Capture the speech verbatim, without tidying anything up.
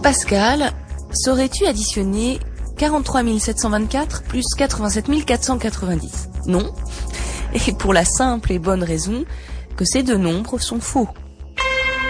Pascal, saurais-tu additionner quarante-trois mille sept cent vingt-quatre plus quatre-vingt-sept mille quatre cent quatre-vingt-dix? Non. Et pour la simple et bonne raison que ces deux nombres sont faux.